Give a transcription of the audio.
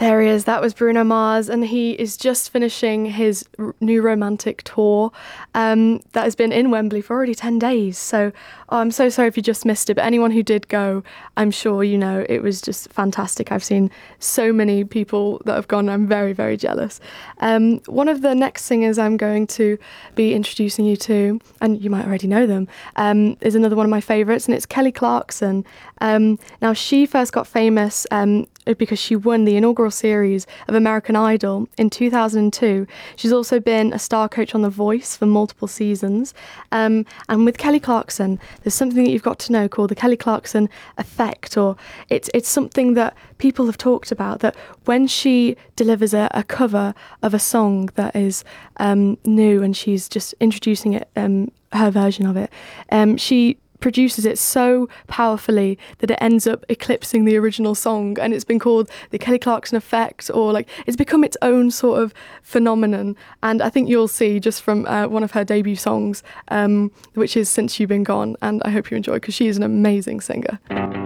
There he is. That was Bruno Mars, and he is just finishing his new romantic tour that has been in Wembley for already 10 days. So I'm so sorry if you just missed it, but anyone who did go, I'm sure you know it was just fantastic. I've seen so many people that have gone. I'm very, very jealous. One of the next singers I'm going to be introducing you to, and you might already know them, is another one of my favourites, and it's Kelly Clarkson. Now, she first got famous because she won the inaugural series of American Idol in 2002. She's also been a star coach on The Voice for multiple seasons. And with Kelly Clarkson, there's something that you've got to know called the Kelly Clarkson effect, or it's something that people have talked about, that when she delivers a cover of a song that is new and she's just introducing it, her version of it, she produces it so powerfully that it ends up eclipsing the original song, and it's been called the Kelly Clarkson effect, or like it's become its own sort of phenomenon. And I think you'll see just from one of her debut songs, which is Since You've Been Gone, and I hope you enjoy, because she is an amazing singer.